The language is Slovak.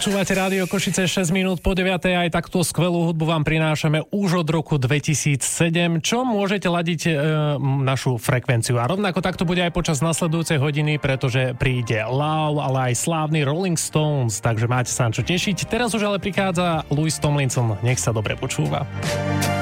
Počúvate Rádio Košice 6 minút po 9. Aj takto skvelú hudbu vám prinášame už od roku 2007, čo môžete ladiť našu frekvenciu. A rovnako takto bude aj počas nasledujúcej hodiny, pretože príde Love, ale aj slávny Rolling Stones, takže máte sa na čo tešiť. Teraz už ale prichádza Louis Tomlinson, nech sa dobre počúva.